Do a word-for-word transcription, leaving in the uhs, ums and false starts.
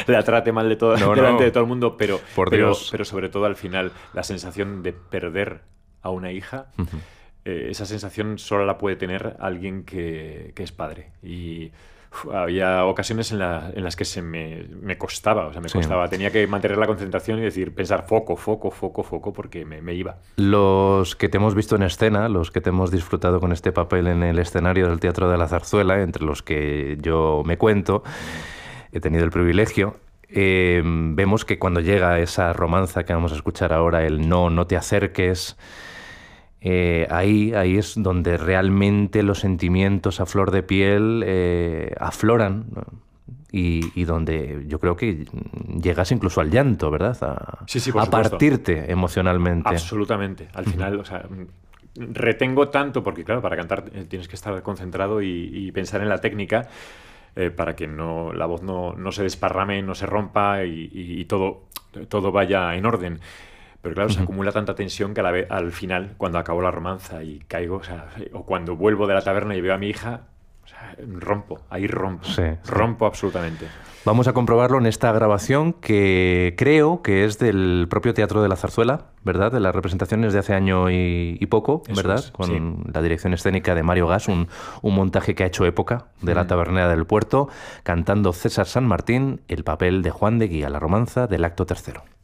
la trate mal de todo, No, delante no. de todo el mundo, pero, Por pero, Dios. pero sobre todo al final, la sensación de perder a una hija, Ujú. eh, esa sensación solo la puede tener alguien que, que es padre. Y uf, había ocasiones en, la- en las que se me, me costaba, o sea, me Sí. costaba. Tenía que mantener la concentración y decir, pensar foco, foco, foco, foco, porque me, me iba. Los que te hemos visto en escena, los que te hemos disfrutado con este papel en el escenario del Teatro de la Zarzuela, entre los que yo me cuento, he tenido el privilegio, eh, vemos que cuando llega esa romanza que vamos a escuchar ahora, el no, no te acerques, eh, ahí, ahí es donde realmente los sentimientos a flor de piel eh, afloran, ¿no? Y, y donde yo creo que llegas incluso al llanto, ¿verdad? A, Sí, sí, por a supuesto. partirte emocionalmente. Absolutamente. Al final, o sea, mm, retengo tanto, porque claro, para cantar eh, tienes que estar concentrado y, y pensar en la técnica eh, para que no, la voz no, no se desparrame, no se rompa y, y- y todo, todo vaya en orden. Pero claro, se Ujú. acumula tanta tensión que a la vez, al final, cuando acabo la romanza y caigo, o sea, o cuando vuelvo de la taberna y veo a mi hija, o sea, rompo, ahí rompo, Sí, sí. rompo absolutamente. Vamos a comprobarlo en esta grabación que creo que es del propio Teatro de la Zarzuela, ¿verdad? De las representaciones de hace año y, y poco, Eso ¿verdad? es, Con sí. la dirección escénica de Mario Gas, un, un montaje que ha hecho época de la Mm. Tabernera del Puerto, cantando César San Martín el papel de Juan de Guía, la romanza del acto tercero.